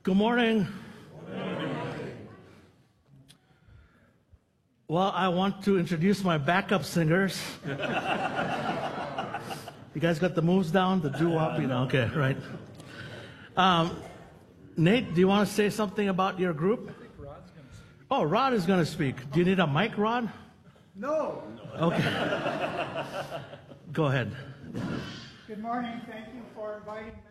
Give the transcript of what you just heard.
Good morning. Well, I want to introduce my backup singers. You guys got the moves down, the doo-wop, okay, right. Nate, do you want to say something about your group? I think Rod's going to speak. Oh, Rod is going to speak. Do you need a mic, Rod? No. Okay. Go ahead. Good morning. Thank you for inviting me.